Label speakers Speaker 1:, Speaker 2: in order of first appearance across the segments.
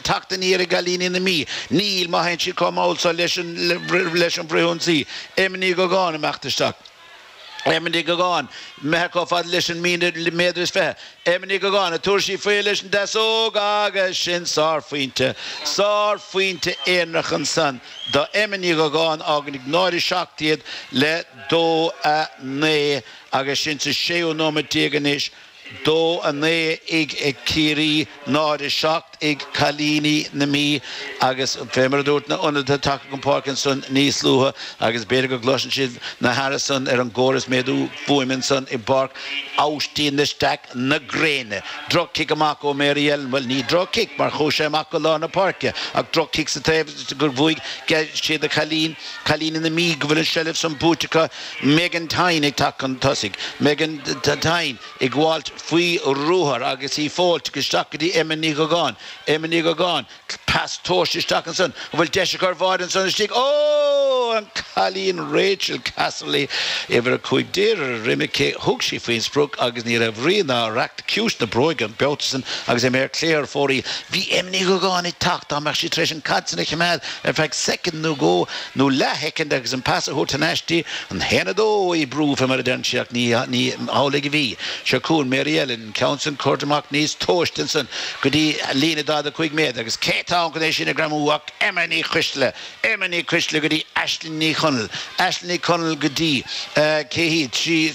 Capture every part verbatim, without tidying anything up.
Speaker 1: tachta ní galín na mí níl má hen si com also leis leis an brehún sí éimní go gáin amachtasteach Emini go gáin me go fad leis an míad méadris fe Emini go gáin a túir sí fé leis an des ó aga sin sár faointe sár faointe éarnach an san do Emini go gáin agan ag náiri seachtaíad le dó a né agus sin sa séú nómatí ganis dó a né ag ag círí náiri seacht ag chalíní na mí agus fémar dúirt na ionad take go Parkinson níos luha agus beidir go glosin siad na Harrison ar an góras méadú fuimin san i barc áistí na steach na gréine drog kick amach ó Mariel well ní drog kick mar chó sé amach go lá na parke ag drog kick sa taobh gur bhuaig ge siad a chalín chalín na mí go bhfuil an sellh san bútecha Megan Tyne ag take an tosig Megan Tyne ag gháilt faoi ruthar agus í fáilt go stagadí Emini go gáin Emini go gáin pas tóiste stagan san bhfuil deise gur bháid an san stig ó an chalín Rachel Castley idir a chuig déir rimime thug sí faoin sprúg agus ní raibh riona reacht ciús na broig an Beltasan agus é mér cléir fórí bhí Emini go gáin i tacht amach sí treis an catsan ich mead ar feag second nó go nó lethecin agus an pas a thutanistí an henadó i brú fe mar a den seach ní ní álaigh bhí se cún Mariel in Council Cortamach níos tóistin san go dtí lína dá a chuig méad agus cétá go é sin na gramúach Emini Crisle Emini Crisle go dtí Aisling ní Connell Aisling ní Connell go dtí céhíd sí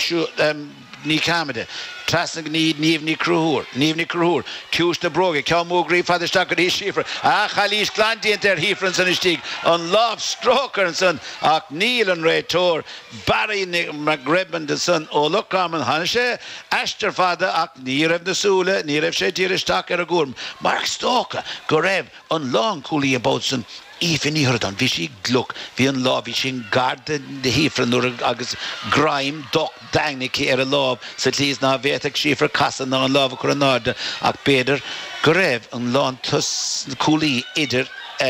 Speaker 1: ní camide Trasna ní níomhní cruúr níomhní cruúr ciús na broga ceá mógraí fadisteach go dtí sífra a chalís glantíonn ar hífran san istíg an láb stroker an san ach níl an réitóir Barry McGribbon den san ó lucam an hanna sé eistir fada ach ní raibh na súla ní raibh sé tíiristeach ar a gúrm Mark Stalker go raibh an lán cúlaí about san Even ní hurdan bhí sí gluc bhí an lá bhí sin garda de hífran nuair agus graim doch daingnicí ar a láb sa tlís ná bhéiteach sífra casan ná an lábha chu an náda ach beidir go raibh an lán tus cúlaí idir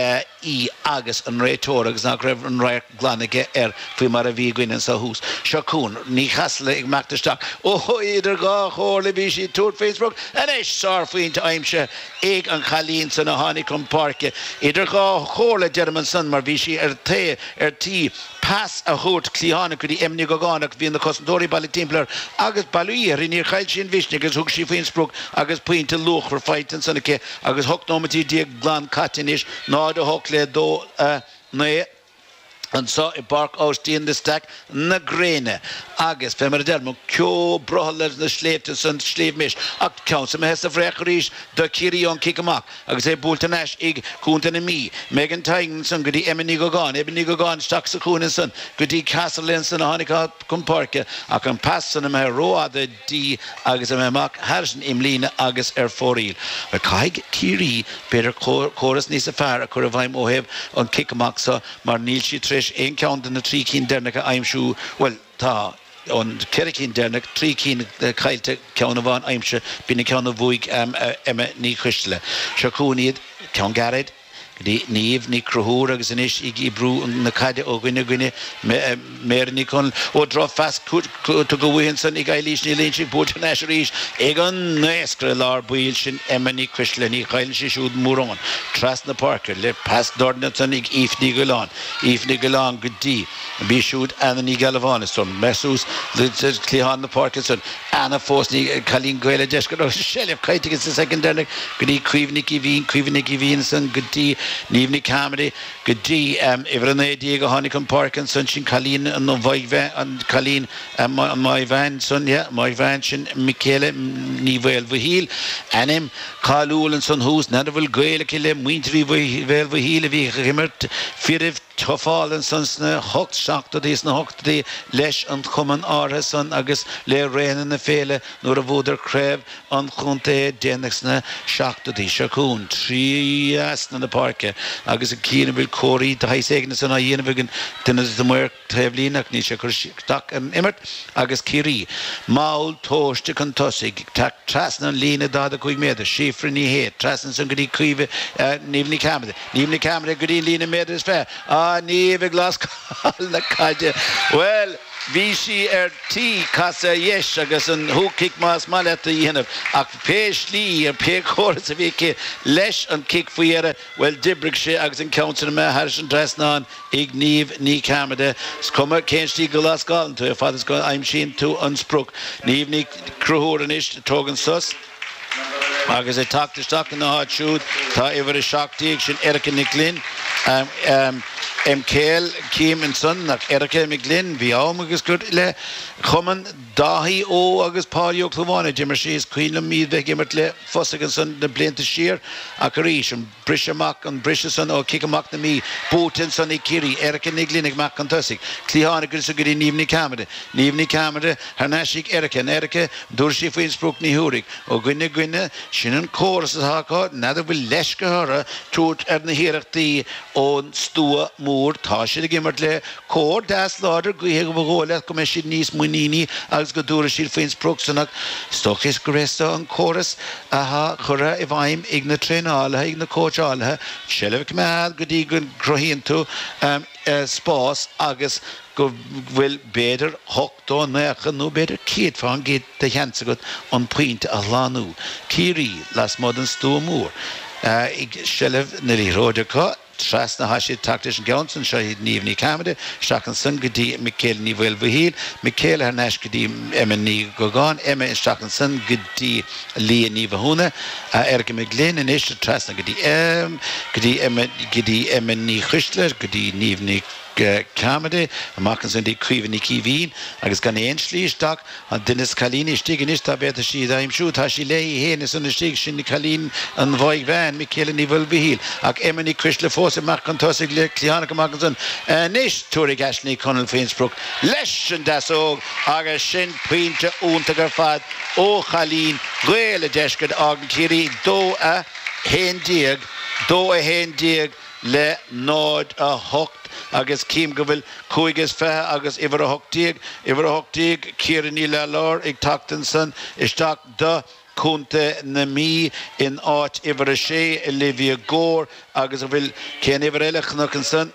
Speaker 1: í agus an réitóir agus nach raibh an raibh glanige ar faoi mar a bhí gine sa hús. Seo cún ní chasla ag meachtasteach ó idir gá chóir le bhí sí túr Facebook an éis sár faointe aimse ag an chalín san na hánig chun parke idir gá chóir le dearman san mar bhí sí ar té ar tí pas a thuirt clíhána go dtí Emini go gánach bhíon na cosntóirí bailí timpplair agus bailíar i níor chail sin bhisne agus thug sí faoin sprúg agus puinte luch ar feitin sanna cé agus thug nómatí díag glán catinis nád a thug le dó né an so i barc áistíonn de stack na gréine agus fe mar a dermú ceó brothal leis na sléibte san sléibmis ach ceann me hes a bhreacha ríis do círíón cic amach agus é búlta neis ag cúnta na mí Megan Tyne san go dtí Emini go gáin Emini go gáin staach sa cúna san go dtí Castlelinn san na hánig chun parke ach an pas san me róada dí agus a meach Harrison imlína agus ar fóríl a caiig círí beidir choras níos a fearr a chur a bhaim ó hebh an cic amach sa mar níl sí tris ein count na trí cín dernacha aimsú well tá an ceiricín dernach trí cín caiilte ceanna bháin aimse bína ceanna bhuaig Emma ní Crisle. Seo cúniad ceann garid níomh ní cruthúr agus inis ag i brú na caide ó gine gine mér ní chun ó dro fast tu go bhhuiin san ag eilís ní líonn si búta neis ríis ag an néascra lár buíil sin Emini Crisle ní chail si siúd mórán tras na Parker le pas dorna san ag ífní go lán ífní go lán go dtí bí siúd anna ní galhána son mesús le clíán na Parker san anna fós ní chalín goile deis go sellh caiite sa secondary go dtí cuimhnic i bhín cuimhnic i bhín san go dtí níomhní camera go dtí idir an édí go tháinig an Parkinson sin chalín an bhaidhhe an chalín an maidhhain san maidhhain sin Michaela ní bhfuil bhuihíl anim cáúil an san hús na bhfuil gaile le muinterí bhfuil bhuihíl a bhí chimmert firimh toálan san sna hocht seachta dís na hochtaí leis an chuman átha san agus le réan na féle nuair a bhúdar creibh an chunta déanaach sna seachtaí seún trí na na parke agus a cíanana bhfuil choirí de haiségna san a dhéanamhagan duine do muir taobhlíach ní se chuteach an imirt agus cirí máil tóiste an tosaigh trasna an lína dáda chuig méada sífra ní héad trasna san go dtí cuimhe níomhní camera níomhní camera go dtí lína méada is fearr a níomh glas na caide well Vishi er T Casa Yesh agus an who kick mas maleta yenov ak peshli er pe chorus of ike lesh and kick fuera well dibrig she agus an council me harrison dresnan igniv ni camera skoma kensti galas gal to your father's got I'm shin to unsprook niv ni kruhoranish togan sus agus I talked to stock in the hot shoot ta ever a shock shin Eric Nicklin um um M K Kim and son nach Eric McGlynn vi agus good le kommen dahi o agus Paul Clevana Jimmer she's Queen me ve gimertle fossigan son the blint to sheer akarish and Brishamak and Brishason o kickamak na me Putin son Kiri Eric Nicklin mak contusik Clihana gris good in evening camera evening camera Hanashik Eric and Eric Durshi Finsbrook ni hurik o gwinne gwinne shinan chorus ha got nada will leshka hora trut er na hirachti on stua Moor, Tasha Gimmertle, Core, Das Lauder, Guihagola, Commission Nis Munini, Als Gadura Shil Fins Proxonak, Stockis Gresta and Chorus, Aha, Cora, Evaim, Igna Train Alha, Igna Coach Alha, Shelevik Mad, Godigan, Grohinto, um, Spas, Agus, go will better hooked on no better kid for get the Hansagot on point Alanu, Kiri, last modern Stu Moor, uh, Shelev Nelly Rodaka. Trasna Hashi Tactician Johnson, Shahid Nivni Camada, Shakan Sun Gadi, Mikhail Nivel Vahil, Mikhail Harnash Gadi, Emma Ni Gogan, Emma Shakan Sun Gadi, Lee Nivahuna, Eric McGlynn, and Ish Trasna Gadi, Em, Gadi Emma Gadi, Emma Ni Christler, Gadi Nivni. Kamade, machen sind die Kriven Kivin, agus gan enschli stark, und Dennis Kalini stiegen nicht da werde sie da im Shoot, Hashilei hin so eine stieg schon die Kalin an Voig van Michael Nivel behil. Ak Emily Christle Force machen Tossig Kliane gemacht sind. Nicht Tori Gashni Connell Finsbrook. Leschen das so, aga schön Pinte untergefahrt. O Kalin, Gwele Deschket Augen Kiri do a Hendig, do a Hendig le Nord a Hock agus Kim Govil Kuiges Fe agus iwwer a hochtig iwwer a hochtig Kieran Lalor ag Tactinson is tak da Kunte na mi in art iwwer a sé Olivia Gore agus a vil ken iwwer eile knockenson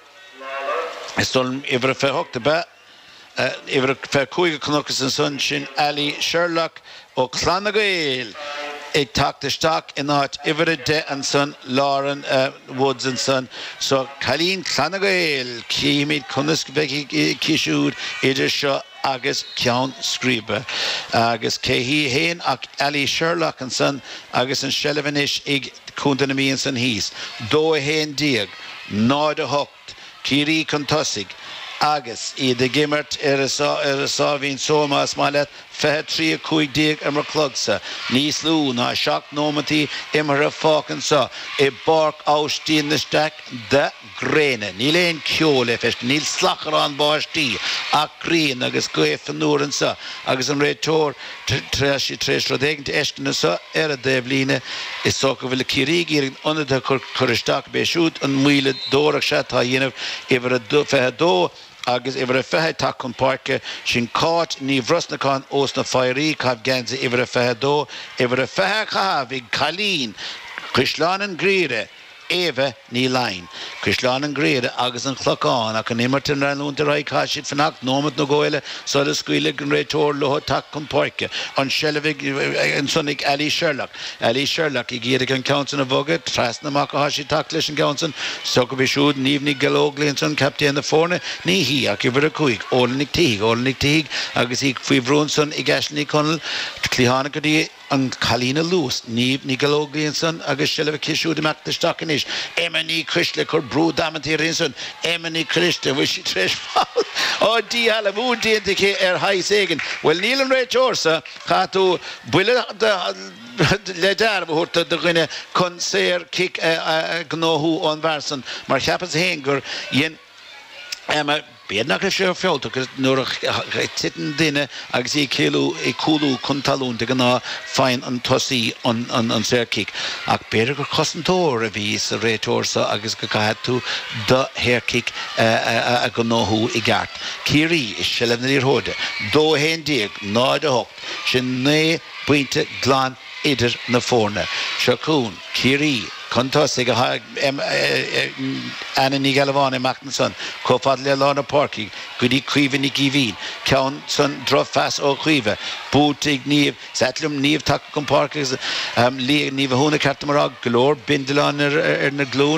Speaker 1: is don iwwer a fe hochte ba iwwer a fe Kuige knockenson son sin Ali Sherlock o Clanagail It talked the stock in art every day and son Lauren uh, Woods and son so Colleen Clanagail Kimid Kunnusk Becky Kishud Idisha Agus Count Scriber Agus Kehi Hain Ali Sherlock and son Agus and Shelevanish Ig Kundanami and son Hees Do Hain Diag Nord Hocht Kiri Kuntusig Agus I the Gimmert Erasa Erasavin Soma Smalet Fe tri Kuig Dig Emmer Klugsa Nis Lu na Shock Nomati Emmer Falcon sa E Bark Austin the Stack the Grene Nilen Kjole Fest Nil Slacher an Barsti Akrin Agus Guef Nuren sa Agus an Retor Trashi Trash Rodegen to Eshken sa Era Devline is Sokoville Kirigi under the Kuristak Beshut and Wheeler Dorak Shata Yenev Ever a do Fehado agus iwwer a fehe takon parke sin cart ní vrosnakan os na feirí caf genze iwwer a fehe do iwwer a fehe chav ig Colleen Christlan an Grire Eva ní lein Christlan an Grire agus an chlocán ac an immertin ranúnta rai cashid fannacht nómad na goile so the squile gan rétor loho takon parke an Shelevig an sonnig Ali Sherlock Ali Sherlock I gire gan council na voga tras na maka hashi taklish an council so go be shud nívni galogli an son captain na forne ní hi ac iwwer a cuig ólanig tíg ólanig tíg agus I fui vrún son I gasni connell Clihana godi an Kalina Lewis ní ní galogli an son agus Shelevig kishu de mak de stakin is Emma ní Christle cur brú damantir in son Emma ní Christle wish she tresh fall o di hala mú diente ke er hai segen well níl an réit orsa chatu buile le dar bhúrta de gine con sér kick gnohu on verson mar chapas hengur yen Emma Beadnach a seo fiolta gus nuair a titan duine agus I céalú I cúlú chun talún de gná féin an tosaí an an an séircic ach beidir gur cosantóir a bhí sa réitórsa agus go caithead tú do haircic a go nóthú I gceart. Ciarí is Shelevh na Líorthóide dó haon díag náid a hocht sin né buinte glán idir na fórne. Seo cún Ciarí Contasig Anna Nigalavani Mackinson, Cofadle Lana Parky, Goody Creven Nikivin, Count Son Drofas O Quiva, Bootig Neve, Satlum Neve Takum Parkers, um, Lee Neve Huna Catamarag, Galore, Bindelan er Gloon.